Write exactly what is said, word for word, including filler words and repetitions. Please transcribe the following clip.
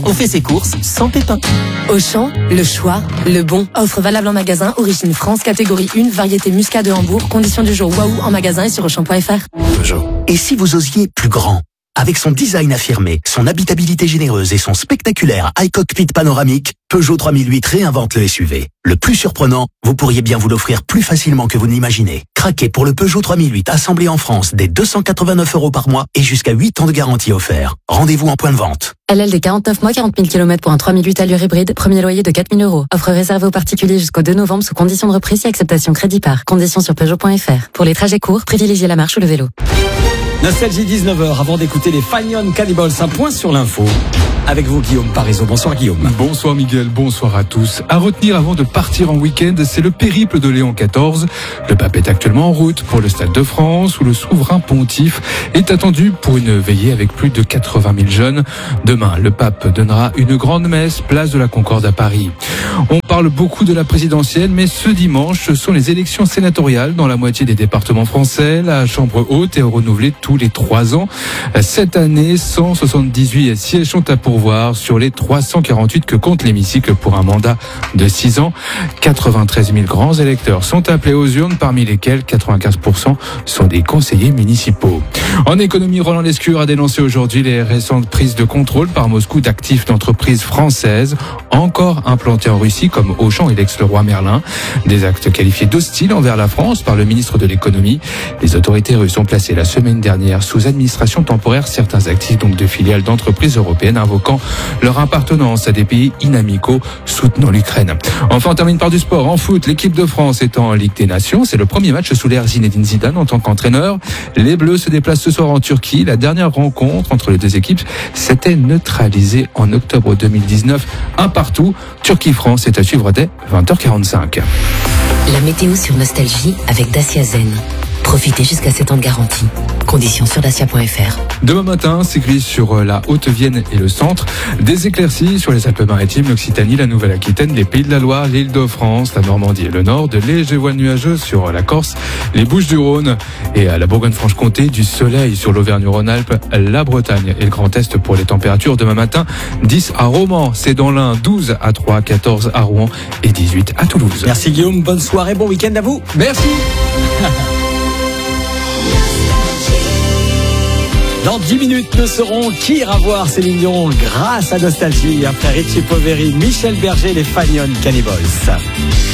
On fait ses courses sans pépin. Auchan, le choix, le bon. Offre valable en magasin, origine France, catégorie un, variété Muscat de Hambourg. Conditions du jour waouh en magasin et sur auchan point f r. Peugeot. Et si vous osiez plus grand? Avec son design affirmé, son habitabilité généreuse et son spectaculaire iCockpit panoramique, Peugeot trois mille huit réinvente le S U V. Le plus surprenant, vous pourriez bien vous l'offrir plus facilement que vous n'imaginez. Craquez pour le Peugeot trois mille huit assemblé en France dès deux cent quatre-vingt-neuf euros par mois et jusqu'à huit ans de garantie offert. Rendez-vous en point de vente. L L D quarante-neuf mois, quarante mille kilomètres pour un trois mille huit allure hybride. Premier loyer de quatre mille euros. Offre réservée aux particuliers jusqu'au deux novembre sous conditions de reprise et acceptation crédit par. Conditions sur Peugeot point f r. Pour les trajets courts, privilégiez la marche ou le vélo. Nostalgie dix-neuf heures, avant d'écouter les Fanion Cannibals, un point sur l'info. Avec vous Guillaume Parisot. Bonsoir Guillaume. Bonsoir Miguel, bonsoir à tous. À retenir avant de partir en week-end, c'est le périple de Léon quatorze. Le pape est actuellement en route pour le Stade de France où le souverain pontife est attendu pour une veillée avec plus de quatre-vingt mille jeunes. Demain, le pape donnera une grande messe place de la Concorde à Paris. On parle beaucoup de la présidentielle, mais ce dimanche, ce sont les élections sénatoriales dans la moitié des départements français. La Chambre haute est renouvelée tous les trois ans. Cette année, cent soixante-dix-huit sièges sont à pourvoir sur les trois cent quarante-huit que compte l'hémicycle pour un mandat de six ans. quatre-vingt-treize mille grands électeurs sont appelés aux urnes, parmi lesquels quatre-vingt-quinze pour cent sont des conseillers municipaux. En économie, Roland Lescure a dénoncé aujourd'hui les récentes prises de contrôle par Moscou d'actifs d'entreprises françaises encore implantées en Russie comme Auchan et l'ex-Leroy Merlin. Des actes qualifiés d'hostiles envers la France par le ministre de l'économie. Les autorités russes ont placé la semaine dernière sous administration temporaire certains actifs donc de filiales d'entreprises européennes invoquant leur appartenance à des pays inamicaux soutenant l'Ukraine. Enfin, on termine par du sport. En foot, l'équipe de France est en Ligue des Nations. C'est le premier match sous l'ère Zinedine Zidane en tant qu'entraîneur. Les Bleus se déplacent ce soir en Turquie. La dernière rencontre entre les deux équipes s'était neutralisée en octobre deux mille dix-neuf. Un partout. Turquie-France est à suivre dès vingt heures quarante-cinq. La météo sur Nostalgie avec Dacia Zen. Profitez jusqu'à sept ans de garantie. Conditions sur dacia point f r. Demain matin, c'est gris sur la Haute-Vienne et le centre. Des éclaircies sur les Alpes-Maritimes, l'Occitanie, la Nouvelle-Aquitaine, les Pays de la Loire, l'Île-de-France, la Normandie et le Nord. De légers voiles nuageux sur la Corse, les Bouches-du-Rhône et à la Bourgogne-Franche-Comté. Du soleil sur l'Auvergne-Rhône-Alpes, la Bretagne et le Grand Est pour les températures. Demain matin, dix à Romans, c'est dans l'Ain, douze à Troyes, quatorze à Rouen et dix-huit à Toulouse. Merci Guillaume, bonne soirée, bon week-end à vous. Merci. Dans dix minutes, nous saurons qui ira voir Céline Dion grâce à Nostalgie. Après Richie Poveri, Michel Berger, les Fanion Cannibals.